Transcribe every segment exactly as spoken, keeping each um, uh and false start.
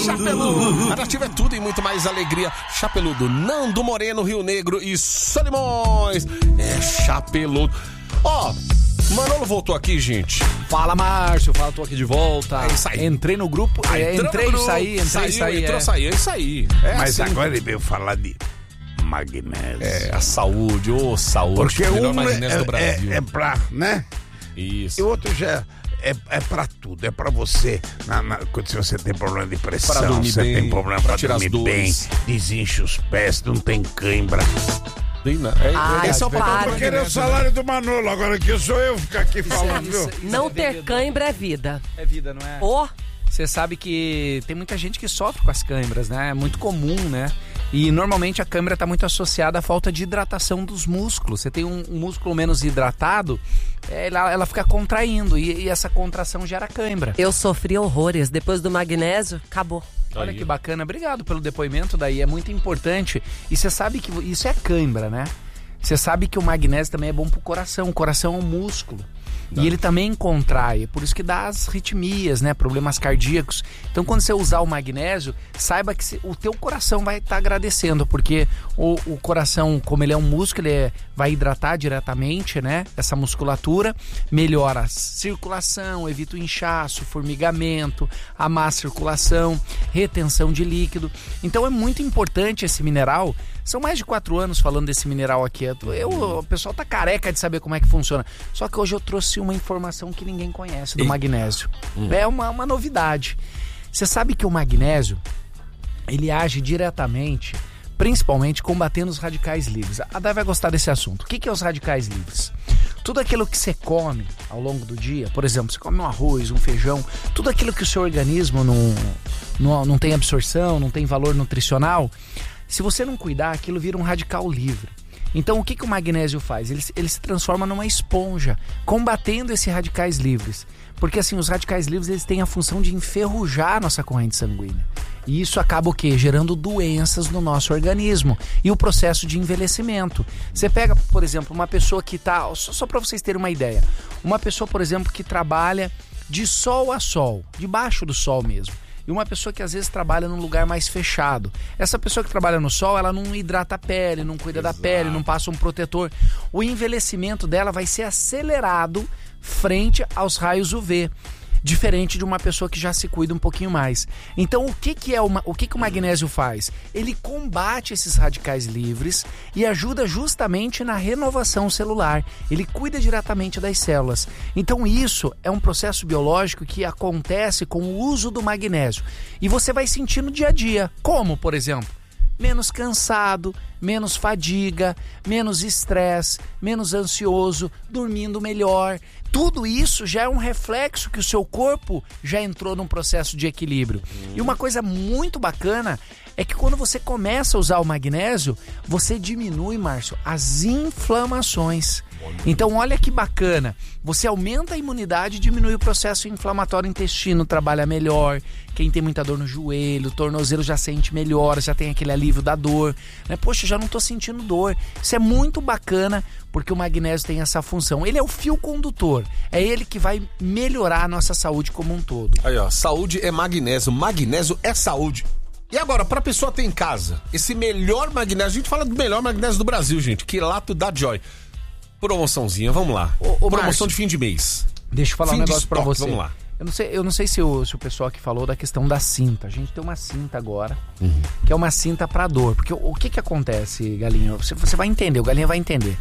Chapeludo. A Nativa é tudo e muito mais alegria. Chapeludo, Nando Moreno, Rio Negro e Solimões. É Chapeludo. Ó, oh, Manolo voltou aqui, gente. Fala, Márcio. Fala, tô aqui de volta. É isso aí. Entrei no grupo, Ah, é, entrei e saí, entrei saiu, e saí. Entrou, é. saiu, é isso aí. É Mas assim. agora ele veio falar de magnésio. É, a saúde, ô oh, saúde. Porque melhor um magnésio é, do Brasil. é, é pra, né? Isso. E o outro já é, é pra tudo. É pra você, na, na, quando se você tem problema de pressão, Pra dormir você bem, tem problema pra pra tirar as dormir bem, dores. desincha os pés, não tem cãibra. É, Ai, esse é o papel para. do Eu queria o magnésio, salário do Manolo, agora que sou eu ficar aqui falando, viu? Não ter cãibra é vida. É vida, não é? Ô, Você sabe que tem muita gente que sofre com as câimbras, né? É muito comum, né? E normalmente a câimbra está muito associada à falta de hidratação dos músculos. Você tem um, um músculo menos hidratado, ela, ela fica contraindo e, e essa contração gera câimbra. eu sofri horrores. Depois do magnésio, acabou. Olha Aí. que bacana, obrigado pelo depoimento, daí é muito importante. E você sabe que isso é câimbra, né? Você sabe que o magnésio também é bom pro coração, o coração é um músculo. Dá. E ele também contrai, por isso que dá as arritmias, né, problemas cardíacos. Então quando você usar o magnésio, saiba que se, o teu coração vai estar tá agradecendo, porque o, o coração, como ele é um músculo, ele é, vai hidratar diretamente, né, essa musculatura, melhora a circulação, evita o inchaço, formigamento, a má circulação, retenção de líquido. Então é muito importante esse mineral. São mais de quatro anos falando desse mineral aqui. Eu, o pessoal tá careca de saber como é que funciona. Só que hoje eu trouxe uma informação que ninguém conhece do E? magnésio. Hum. É uma, uma novidade. Você sabe que o magnésio, ele age diretamente, principalmente combatendo os radicais livres. A Dai vai gostar desse assunto. O que, que é os radicais livres? Tudo aquilo que você come ao longo do dia, por exemplo, você come um arroz, um feijão, tudo aquilo que o seu organismo não, não, não tem absorção, não tem valor nutricional, se você não cuidar, aquilo vira um radical livre. Então, o que, que o magnésio faz? Ele, ele se transforma numa esponja, combatendo esses radicais livres. Porque, assim, os radicais livres, eles têm a função de enferrujar a nossa corrente sanguínea. E isso acaba o quê? Gerando doenças no nosso organismo. E o processo de envelhecimento. Você pega, por exemplo, uma pessoa que está... Só, só para vocês terem uma ideia. Uma pessoa, por exemplo, que trabalha de sol a sol, debaixo do sol mesmo. E uma pessoa que às vezes trabalha num lugar mais fechado. Essa pessoa que trabalha no sol, ela não hidrata a pele, não cuida Exato. da pele, não passa um protetor. O envelhecimento dela vai ser acelerado frente aos raios U V. Diferente de uma pessoa que já se cuida um pouquinho mais. Então, o que, que, é uma, o, que, que o magnésio faz? Ele combate esses radicais livres e ajuda justamente na renovação celular. Ele cuida diretamente das células. Então, isso é um processo biológico que acontece com o uso do magnésio. E você vai sentir no dia a dia. Como, por exemplo? Menos cansado, menos fadiga, menos estresse, menos ansioso, dormindo melhor. Tudo isso já é um reflexo que o seu corpo já entrou num processo de equilíbrio. Hum. E uma coisa muito bacana é que quando você começa a usar o magnésio, você diminui, Márcio, as inflamações. Então olha que bacana, você aumenta a imunidade e diminui o processo inflamatório, o intestino trabalha melhor, quem tem muita dor no joelho, tornozelo já sente melhor, já tem aquele alívio da dor, né? Poxa, já não tô sentindo dor. Isso é muito bacana porque o magnésio tem essa função, ele é o fio condutor, é ele que vai melhorar a nossa saúde como um todo. Aí ó, saúde é magnésio, magnésio é saúde. E agora, pra pessoa ter em casa, esse melhor magnésio, a gente fala do melhor magnésio do Brasil, gente, Quilato da Joy. Promoçãozinha, vamos lá. Ô, ô, Promoção Márcio, de fim de mês. Deixa eu falar Fim um de negócio pra estoque, você. vamos lá. Eu não sei, eu não sei se, o, se o pessoal aqui falou da questão da cinta. A gente tem uma cinta agora, Uhum. que é uma cinta pra dor. Porque o, o que que acontece, Galinha? Você, você vai entender, o Galinha vai entender.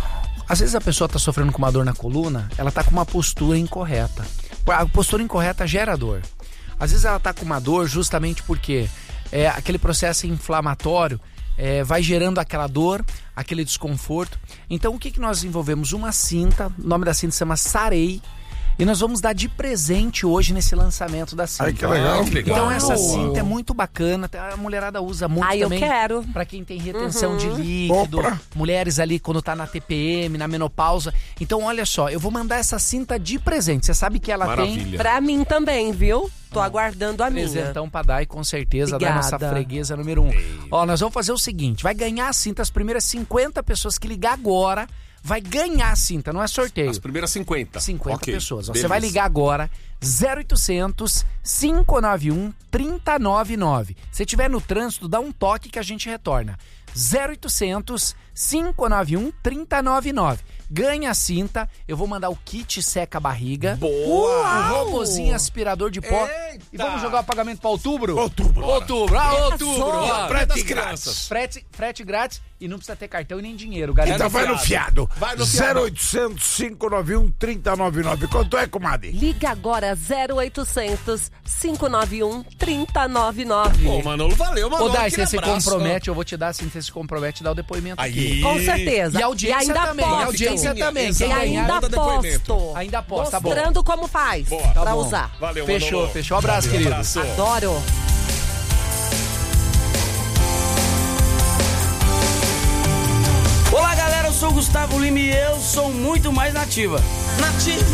Às vezes a pessoa tá sofrendo com uma dor na coluna, ela tá com uma postura incorreta. A postura incorreta gera dor. Às vezes ela tá com uma dor justamente porque é, aquele processo inflamatório é, vai gerando aquela dor, aquele desconforto. Então o que que nós desenvolvemos? Uma cinta, o nome da cinta se chama Sarei, e nós vamos dar de presente hoje nesse lançamento da cinta. Ai, que legal. Ah, que legal. Então essa cinta é muito bacana, a mulherada usa muito Ai, eu também. quero. Pra quem tem retenção Uhum. de líquido, Opa. mulheres ali quando tá na T P M, na menopausa. Então olha só, eu vou mandar essa cinta de presente. Você sabe que ela tem Maravilha. Pra mim também, viu? Tô aguardando a minha. presentão pra Dai, com certeza, da nossa Obrigada. freguesa número um. Ó, nós vamos fazer o seguinte, vai ganhar a cinta, as primeiras cinquenta pessoas que ligar agora vai ganhar a cinta, não é sorteio. As primeiras cinquenta. cinquenta Ok, pessoas. Você beleza. vai ligar agora, zero oitocentos, cinco nove um, três zero nove nove. Se estiver no trânsito, dá um toque que a gente retorna. zero oitocentos, cinco nove um, três zero nove nove. Ganha a cinta, eu vou mandar o kit seca-barriga. Boa! O robozinho aspirador de pó. Eita! E vamos jogar o pagamento para outubro? Outubro. Outubro. Ah, outubro. Arrasou. Ó, Frete das grátis. frete, frete grátis e não precisa ter cartão e nem dinheiro, galera. Então vai no fiado. Vai no fiado. zero oitocentos, cinco nove um, três zero nove nove. Quanto é, comadre? Liga agora zero oitocentos, cinco nove um, três zero nove nove. Ô, Manolo, valeu, Manolo. Ô, Dai, aquele você se abraço. compromete, eu vou te dar assim, você se compromete, dá o depoimento aqui. Aí. Com certeza. E a audiência ainda também, posto. e a audiência Fica também. unida. Quem E Exato. ganhar, ainda Manda depoimento. posto. ainda posta, tá bom. Mostrando como faz Boa. pra Tá bom. usar. Valeu, Fechou, Manolo. fechou. Um abraço, Valeu, querido. abraço. Adoro. Olá galera, eu sou o Gustavo Lima e eu sou muito mais nativa. Nativa!